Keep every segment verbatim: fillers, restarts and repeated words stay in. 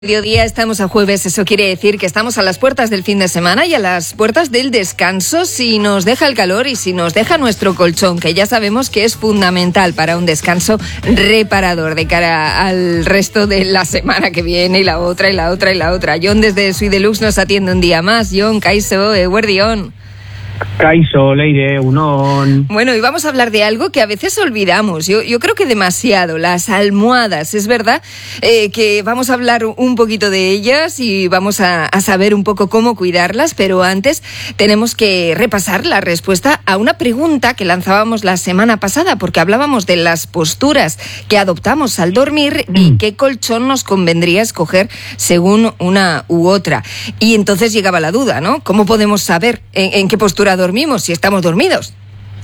Mediodía, estamos a jueves, eso quiere decir que estamos a las puertas del fin de semana y a las puertas del descanso si nos deja el calor y si nos deja nuestro colchón, que ya sabemos que es fundamental para un descanso reparador de cara al resto de la semana que viene y la otra y la otra y la otra. John desde Suite Deluxe nos atiende un día más. John, Kaiso, Eguerdión. Kaiso, Leire, Unón. Bueno, y vamos a hablar de algo que a veces olvidamos, yo, yo creo que demasiado, las almohadas. Es verdad eh, que vamos a hablar un poquito de ellas y vamos a, a saber un poco cómo cuidarlas, pero antes tenemos que repasar la respuesta a una pregunta que lanzábamos la semana pasada, porque hablábamos de las posturas que adoptamos al dormir y qué colchón nos convendría escoger según una u otra. Y entonces llegaba la duda, ¿no? ¿Cómo podemos saber en, en qué postura dormimos si estamos dormidos?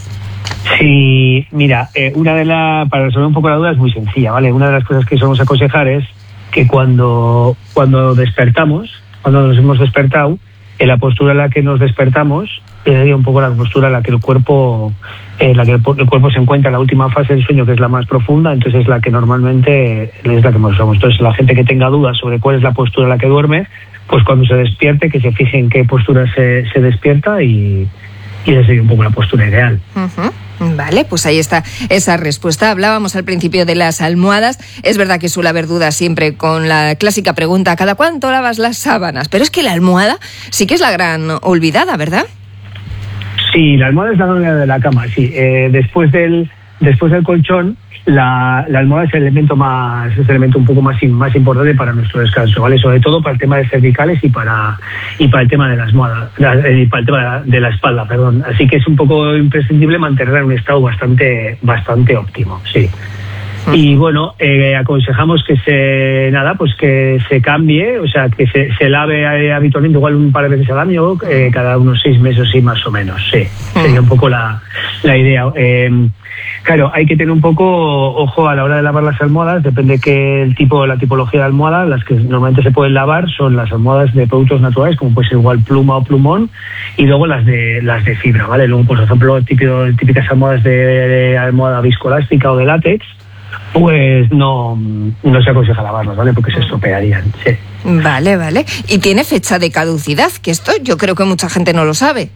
Sí, mira, eh, una de las, para resolver un poco la duda es muy sencilla, ¿vale? Una de las cosas que solemos aconsejar es que cuando, cuando despertamos, cuando nos hemos despertado, en la postura en la que nos despertamos, sería un poco la postura en la que el cuerpo, en eh, la que el, el cuerpo se encuentra en la última fase del sueño, que es la más profunda, entonces es la que normalmente es la que más usamos. Entonces la gente que tenga dudas sobre cuál es la postura en la que duerme, pues cuando se despierte, que se fije en qué postura se, se despierta y, y esa sería un poco la postura ideal. Uh-huh. Vale, pues ahí está esa respuesta. Hablábamos al principio de las almohadas. Es verdad que suele haber dudas siempre con la clásica pregunta, ¿cada cuánto lavas las sábanas? Pero es que la almohada sí que es la gran olvidada, ¿verdad? Sí, la almohada es la olvidada de la cama, sí. Eh, después del después del colchón, La, la almohada es el elemento más, es el elemento un poco más, más importante para nuestro descanso, ¿vale? Sobre todo para el tema de cervicales y para y para el tema de la almohada, y para el tema de la, de la espalda, perdón. Así que es un poco imprescindible mantenerla en un estado bastante, bastante óptimo, sí. Y bueno, eh, aconsejamos que se nada, pues que se cambie, o sea, que se, se lave eh, habitualmente igual un par de veces al año, eh, cada unos seis meses, sí, más o menos, sí. Sería un poco la, la idea. Eh, Claro, hay que tener un poco ojo a la hora de lavar las almohadas, depende que el tipo, la tipología de almohada. Las que normalmente se pueden lavar son las almohadas de productos naturales, como puede ser igual pluma o plumón, y luego las de las de fibra, ¿vale? Luego, por ejemplo, típico, típicas almohadas de, de almohada viscoelástica o de látex, pues no, no se aconseja lavarlas, ¿vale? Porque se estropearían, sí. Vale, vale. ¿Y tiene fecha de caducidad? Que esto yo creo que mucha gente no lo sabe.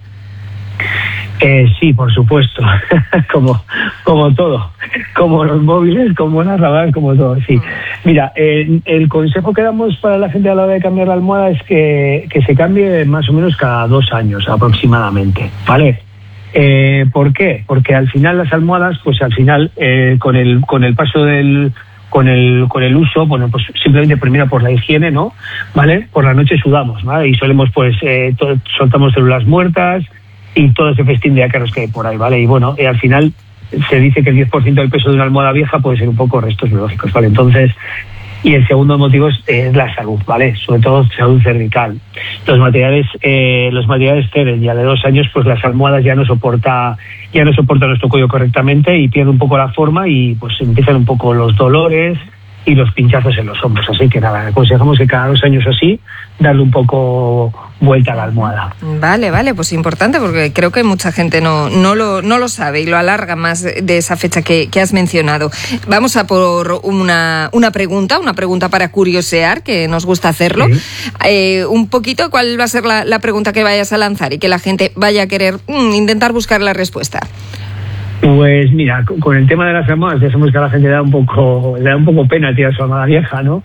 Eh, sí, por supuesto, como como todo, como los móviles, como las lavadoras, como todo, sí. Mira, eh, el consejo que damos para la gente a la hora de cambiar la almohada es que, que se cambie más o menos cada dos años aproximadamente, ¿vale? Eh, ¿Por qué? Porque al final las almohadas, pues al final, eh, con el con el paso del... con el con el uso, bueno, pues simplemente primero por la higiene, ¿no? ¿Vale? Por la noche sudamos, ¿vale? Y solemos, pues, eh, to- soltamos células muertas y todo ese festín de ácaros que hay por ahí, ¿vale? Y bueno, y al final se dice que el diez por ciento del peso de una almohada vieja puede ser un poco restos biológicos, ¿vale? Entonces, y el segundo motivo es, es la salud, ¿vale? Sobre todo salud cervical. Los materiales, eh, los materiales ceden, ya de dos años, pues las almohadas ya no soporta, ya no soporta nuestro cuello correctamente y pierde un poco la forma y pues empiezan un poco los dolores y los pinchazos en los hombros. Así que nada, aconsejamos que cada dos años así, darle un poco vuelta a la almohada. Vale, vale, pues importante porque creo que mucha gente no, no, lo, no lo sabe y lo alarga más de esa fecha que, que has mencionado. Vamos a por una, una pregunta, una pregunta para curiosear, que nos gusta hacerlo. Sí. Eh, un poquito, ¿cuál va a ser la, la pregunta que vayas a lanzar y que la gente vaya a querer mmm, intentar buscar la respuesta? Pues mira, con el tema de las almohadas, ya sabemos que a la gente le da un poco, le da un poco pena tirar su almohada vieja, ¿no?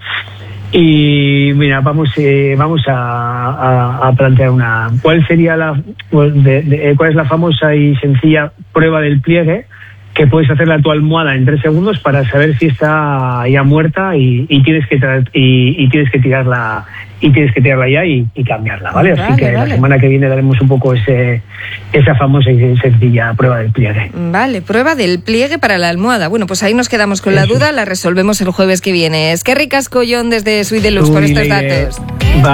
Y mira, vamos, eh, vamos a, a, a plantear una. ¿Cuál sería la, de, de, cuál es la famosa y sencilla prueba del pliegue que puedes hacerle a tu almohada en tres segundos para saber si está ya muerta y, y tienes que tra- y, y tienes que tirarla y tienes que tirarla ya y, y cambiarla, ¿vale? Así vale, que vale. La semana que viene daremos un poco ese esa famosa y sencilla prueba del pliegue. Vale, prueba del pliegue para la almohada. Bueno, pues ahí nos quedamos con Eso. La duda, la resolvemos el jueves que viene. Es que ricasco, John, desde Suite Deluxe, por estos datos.